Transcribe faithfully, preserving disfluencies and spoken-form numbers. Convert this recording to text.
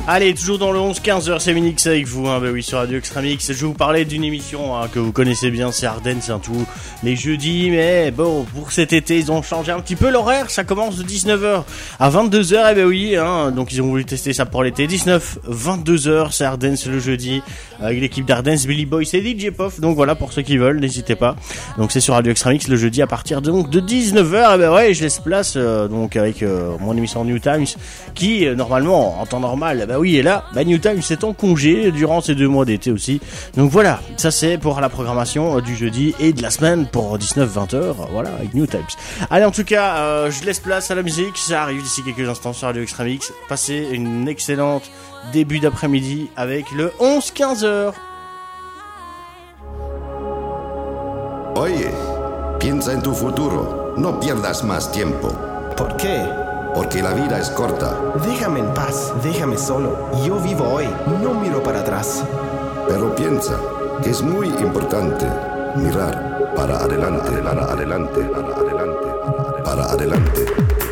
Allez, toujours dans le onze quinze heures, c'est Minix avec vous, hein, bah oui, sur Radio Extramix. Je vais vous parler d'une émission hein, que vous connaissez bien, c'est Ardennes, c'est un tout les jeudis, mais bon, pour cet été, ils ont changé un petit peu l'horaire, ça commence de dix-neuf heures à vingt-deux heures, et ben oui, hein, donc ils ont voulu tester ça pour l'été, dix-neuf vingt-deux heures, c'est Ardennes le jeudi, avec l'équipe d'Ardennes, Billy Boy, c'est D J Poff, donc voilà, pour ceux qui veulent, n'hésitez pas. Donc c'est sur Radio Extramix le jeudi à partir de, donc, de dix-neuf heures, et ben ouais, je laisse place, euh, donc avec euh, mon émission New Times, qui, euh, normalement, en temps normal, bah oui, et là, bah New Times c'est en congé durant ces deux mois d'été aussi. Donc voilà, ça c'est pour la programmation du jeudi et de la semaine pour dix-neuf vingt heures, voilà, avec New Times. Allez, en tout cas, euh, je laisse place à la musique, ça arrive d'ici quelques instants sur Radio Extramix. Passez une excellente début d'après-midi avec le onze quinze heures. Oye, piensa en tu futuro, no pierdas más tiempo. ¿Por qué? Porque la vida es corta. Déjame en paz, déjame solo. Yo vivo hoy, no miro para atrás. Pero piensa que es muy importante mirar para adelante, para adelante, para adelante, para adelante. Para adelante.